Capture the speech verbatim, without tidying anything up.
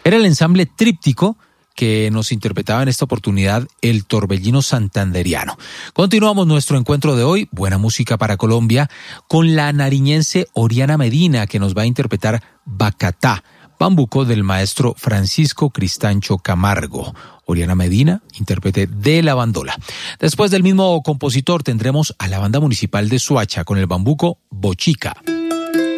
Era el ensamble Tríptico que nos interpretaba en esta oportunidad el Torbellino Santanderiano. Continuamos nuestro encuentro de hoy, buena música para Colombia, con la nariñense Oriana Medina, que nos va a interpretar Bacatá, bambuco del maestro Francisco Cristancho Camargo. Oriana Medina, intérprete de la bandola. Después del mismo compositor tendremos a la Banda Municipal de Soacha con el bambuco Bochica.